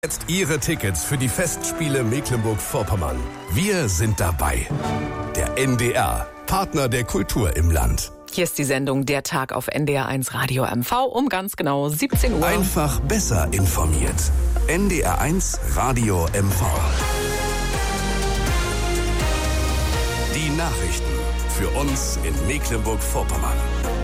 Jetzt Ihre Tickets für die Festspiele Mecklenburg-Vorpommern. Wir sind dabei. Der NDR, Partner der Kultur im Land. Hier ist die Sendung Der Tag auf NDR1 Radio MV um ganz genau 17 Uhr. Einfach besser informiert. NDR1 Radio MV. Die Nachrichten für uns in Mecklenburg-Vorpommern.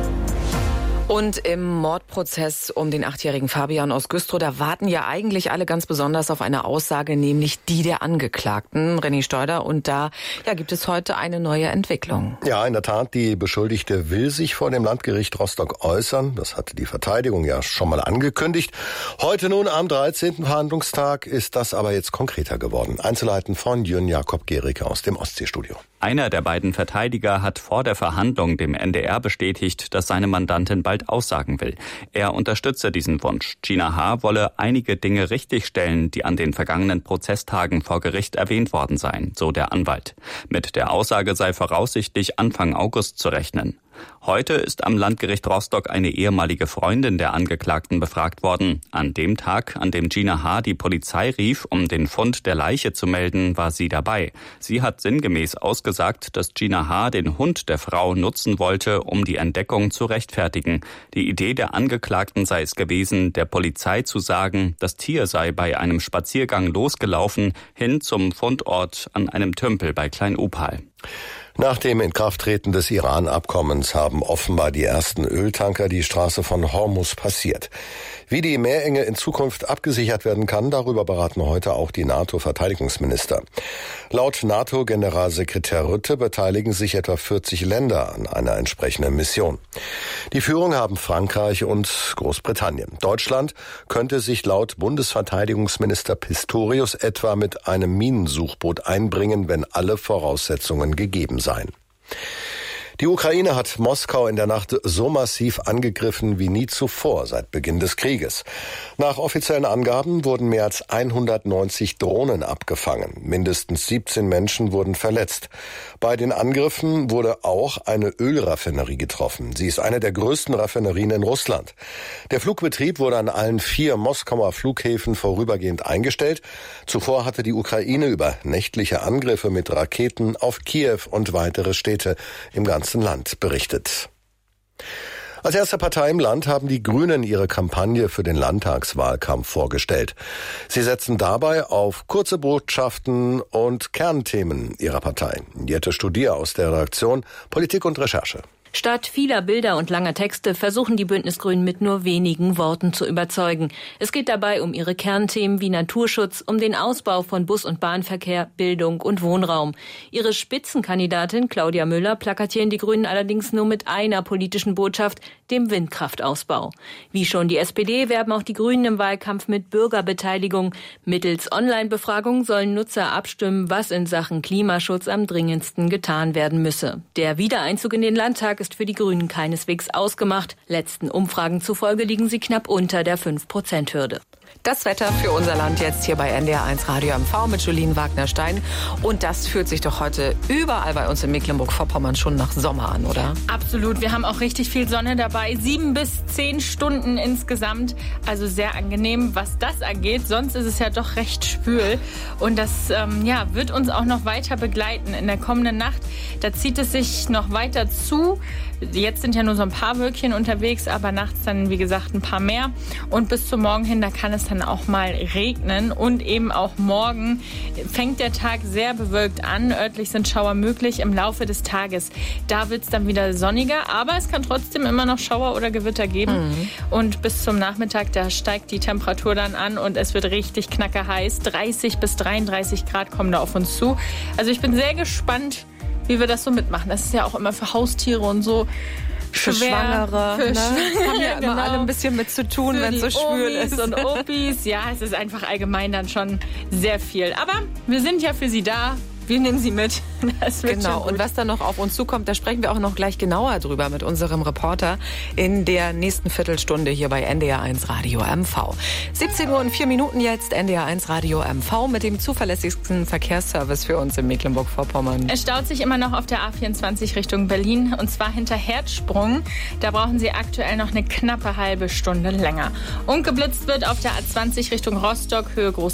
Und im Mordprozess um den 8-jährigen Fabian aus Güstrow, da warten ja eigentlich alle ganz besonders auf eine Aussage, nämlich die der Angeklagten, René Steuder. Und da gibt es heute eine neue Entwicklung. Ja, in der Tat, die Beschuldigte will sich vor dem Landgericht Rostock äußern. Das hatte die Verteidigung ja schon mal angekündigt. Heute nun am 13. Verhandlungstag ist das aber jetzt konkreter geworden. Einzelheiten von Jürgen Jakob Gericke aus dem Ostseestudio. Einer der beiden Verteidiger hat vor der Verhandlung dem NDR bestätigt, dass seine Mandantin bald aussagen will. Er unterstütze diesen Wunsch. Gina H. wolle einige Dinge richtigstellen, die an den vergangenen Prozesstagen vor Gericht erwähnt worden seien, so der Anwalt. Mit der Aussage sei voraussichtlich Anfang August zu rechnen. Heute ist am Landgericht Rostock eine ehemalige Freundin der Angeklagten befragt worden. An dem Tag, an dem Gina H. die Polizei rief, um den Fund der Leiche zu melden, war sie dabei. Sie hat sinngemäß ausgesagt, dass Gina H. den Hund der Frau nutzen wollte, um die Entdeckung zu rechtfertigen. Die Idee der Angeklagten sei es gewesen, der Polizei zu sagen, das Tier sei bei einem Spaziergang losgelaufen, hin zum Fundort an einem Tümpel bei Klein-Upal. Nach dem Inkrafttreten des Iran-Abkommens haben offenbar die ersten Öltanker die Straße von Hormuz passiert. Wie die Meerenge in Zukunft abgesichert werden kann, darüber beraten heute auch die NATO-Verteidigungsminister. Laut NATO-Generalsekretär Rutte beteiligen sich etwa 40 Länder an einer entsprechenden Mission. Die Führung haben Frankreich und Großbritannien. Deutschland könnte sich laut Bundesverteidigungsminister Pistorius etwa mit einem Minensuchboot einbringen, wenn alle Voraussetzungen gegeben seien. Die Ukraine hat Moskau in der Nacht so massiv angegriffen wie nie zuvor seit Beginn des Krieges. Nach offiziellen Angaben wurden mehr als 190 Drohnen abgefangen. Mindestens 17 Menschen wurden verletzt. Bei den Angriffen wurde auch eine Ölraffinerie getroffen. Sie ist eine der größten Raffinerien in Russland. Der Flugbetrieb wurde an allen 4 Moskauer Flughäfen vorübergehend eingestellt. Zuvor hatte die Ukraine über nächtliche Angriffe mit Raketen auf Kiew und weitere Städte im ganzen Land berichtet. Als erste Partei im Land haben die Grünen ihre Kampagne für den Landtagswahlkampf vorgestellt. Sie setzen dabei auf kurze Botschaften und Kernthemen ihrer Partei. Jette Studier aus der Redaktion Politik und Recherche. Statt vieler Bilder und langer Texte versuchen die Bündnisgrünen mit nur wenigen Worten zu überzeugen. Es geht dabei um ihre Kernthemen wie Naturschutz, um den Ausbau von Bus- und Bahnverkehr, Bildung und Wohnraum. Ihre Spitzenkandidatin Claudia Müller plakatieren die Grünen allerdings nur mit einer politischen Botschaft, dem Windkraftausbau. Wie schon die SPD werben auch die Grünen im Wahlkampf mit Bürgerbeteiligung. Mittels Online-Befragung sollen Nutzer abstimmen, was in Sachen Klimaschutz am dringendsten getan werden müsse. Der Wiedereinzug in den Landtag ist für die Grünen keineswegs ausgemacht. Letzten Umfragen zufolge liegen sie knapp unter der 5%-Hürde. Das Wetter für unser Land jetzt hier bei NDR1 Radio MV mit Julien Wagner-Stein. Und das fühlt sich doch heute überall bei uns in Mecklenburg-Vorpommern schon nach Sommer an, oder? Absolut. Wir haben auch richtig viel Sonne dabei. 7 bis 10 Stunden insgesamt. Also sehr angenehm, was das angeht. Sonst ist es ja doch recht schwül. Und das wird uns auch noch weiter begleiten in der kommenden Nacht. Da zieht es sich noch weiter zu. Jetzt sind ja nur so ein paar Wölkchen unterwegs, aber nachts dann, wie gesagt, ein paar mehr. Und bis zum Morgen hin, da kann es dann auch mal regnen. Und eben auch morgen fängt der Tag sehr bewölkt an. Örtlich sind Schauer möglich im Laufe des Tages. Da wird es dann wieder sonniger, aber es kann trotzdem immer noch Schauer oder Gewitter geben. Und bis zum Nachmittag, da steigt die Temperatur dann an und es wird richtig knackerheiß. 30 bis 33 Grad kommen da auf uns zu. Also ich bin sehr gespannt, wie wir das so mitmachen. Das ist ja auch immer für Haustiere und so für schwer. Schwangere. Für Schwangere, haben ja immer alle ein bisschen mit zu tun, wenn es so schwül ist. Und Opis. Ja, es ist einfach allgemein dann schon sehr viel. Aber wir sind ja für Sie da. Wir nehmen Sie mit. Das wird genau, und was dann noch auf uns zukommt, da sprechen wir auch noch gleich genauer drüber mit unserem Reporter in der nächsten Viertelstunde hier bei NDR1 Radio MV. 17 Uhr und 4 Minuten jetzt, NDR1 Radio MV mit dem zuverlässigsten Verkehrsservice für uns in Mecklenburg-Vorpommern. Es staut sich immer noch auf der A24 Richtung Berlin und zwar hinter Herzsprung. Da brauchen Sie aktuell noch eine knappe halbe Stunde länger. Und geblitzt wird auf der A20 Richtung Rostock, Höhe Groß